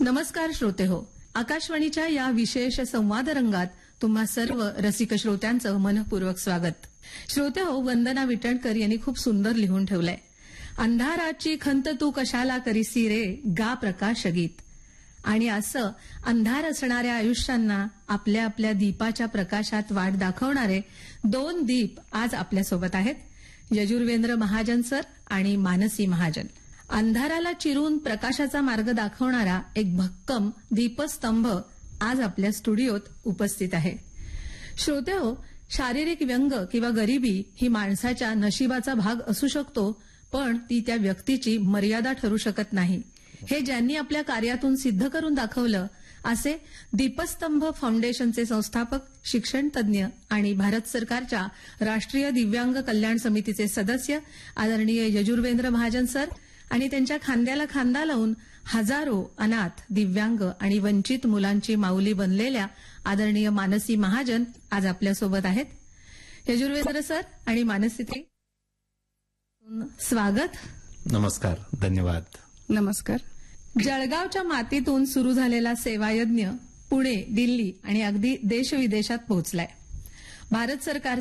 नमस्कार श्रोते हो, आकाशवाणीच्या या विशेष संवाद रंगात तुम्हा सर्व रसिक श्रोत्यांचं मनपूर्वक स्वागत. श्रोते हो, वंदना विटणकर यांनी खूप सुंदर लिहून ठेवलंय. अंधाराची खंत तू कशाला करीसी रे, गा प्रकाश गीत. आणि असं अंधार असणाऱ्या आयुष्यांना आपल्या आपल्या दीपाच्या प्रकाशात वाट दाखवणारे दोन दीप आज आपल्यासोबत आहेत. यजुर्वेंद्र महाजन सर आणि मानसी महाजन. अंधाराला चिरून प्रकाशाचा मार्ग दाखवणारा एक भक्कम दीपस्तंभ आज आपल्या स्टुडिओत उपस्थित आहे. श्रोते हो, शारीरिक व्यंग किंवा गरिबी ही माणसाच्या नशिबाचा भाग असू शकतो, पण ती त्या व्यक्तीची मर्यादा ठरू शकत नाही. हे ज्यांनी आपल्या कार्यातून सिद्ध करून दाखवलं असे दीपस्तंभ फाउंडेशनचे संस्थापक, शिक्षण तज्ज्ञ आणि भारत सरकारच्या राष्ट्रीय दिव्यांग कल्याण समितीचे सदस्य आदरणीय यजुर्वेंद्र महाजन सर आणि त्यांच्या खांद्याला खांदा लावून हजारो अनाथ, दिव्यांग आणि वंचित मुलांची माऊली बनलेल्या आदरणीय मानसी महाजन आज आपल्यासोबत आहेत. यजुर्वेंद्र सर आणि मानसी ताई, स्वागत. नमस्कार, धन्यवाद. नमस्कार. जळगावच्या मातीतून सुरू झालेला सेवायज्ञ पुणे, दिल्ली आणि अगदी देशविदेशात पोहोचलाय. भारत सरकार